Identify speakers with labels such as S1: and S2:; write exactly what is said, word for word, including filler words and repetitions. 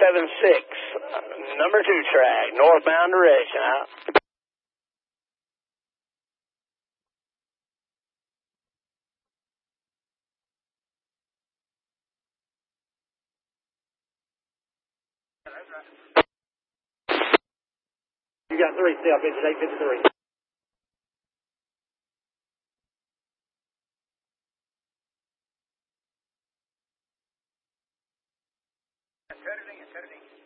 S1: seven six, number two track, northbound direction. Out.
S2: You got three, stay up, engine eight fifty-three.
S3: Saturday, Saturday.